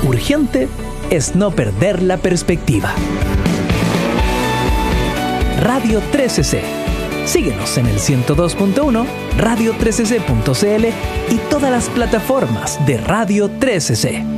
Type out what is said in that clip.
urgente es no perder la perspectiva. Radio 3CC. Síguenos en el 102.1, radio3cc.cl y todas las plataformas de Radio 3CC.